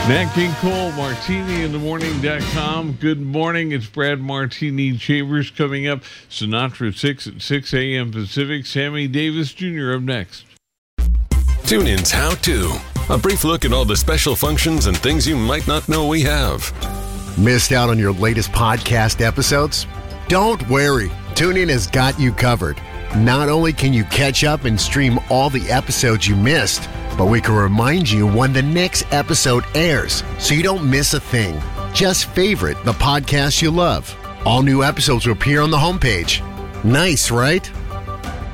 Nat King Cole, MartiniInTheMorning.com. Good morning. It's Brad Martini Chambers coming up. Sinatra 6 at 6 a.m. Pacific. Sammy Davis Jr. up next. TuneIn's How To. A brief look at all the special functions and things you might not know we have. Missed out on your latest podcast episodes? Don't worry. TuneIn has got you covered. Not only can you catch up and stream all the episodes you missed, but we can remind you when the next episode airs so you don't miss a thing. Just favorite the podcast you love. All new episodes will appear on the homepage. Nice, right?